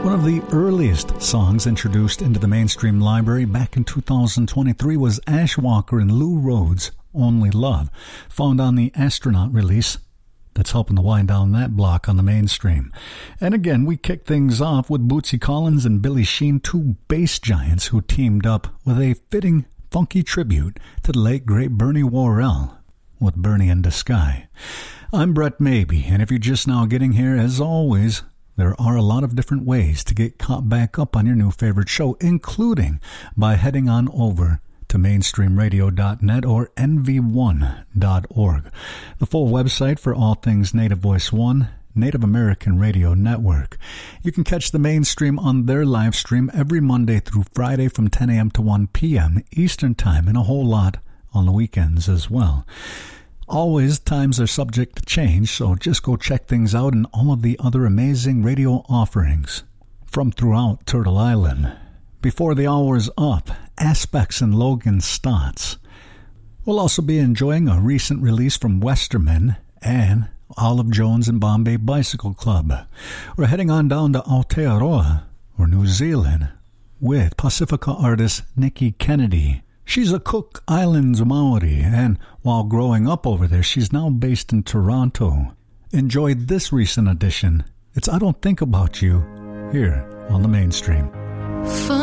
One of the earliest songs introduced into the mainstream library back in 2023 was Ash Walker and Lou Rhodes' Only Love, found on the Astronaut release that's helping to wind down that block on the mainstream. And again, we kick things off with Bootsy Collins and Billy Sheehan, two bass giants who teamed up with a fitting, funky tribute to the late, great Bernie Worrell with Bernie and the Sky. I'm Brett Mabey, and if you're just now getting here, as always, there are a lot of different ways to get caught back up on your new favorite show, including by heading on over to mainstreamradio.net or nv1.org, the full website for all things Native Voice One, Native American Radio Network. You can catch the mainstream on their live stream every Monday through Friday from 10 a.m. to 1 p.m. Eastern Time, and a whole lot on the weekends as well. Always, times are subject to change, so just go check things out and all of the other amazing radio offerings from throughout Turtle Island. Before the hour's up, Aspects and Logan Stotts. We'll also be enjoying a recent release from Westerman and Olive Jones and Bombay Bicycle Club. We're heading on down to Aotearoa, or New Zealand, with Pacifica artist Nikki Kennedy. She's a Cook Islands Maori, and while growing up over there, she's now based in Toronto. Enjoy this recent edition. It's I Don't Think About You, here on the mainstream.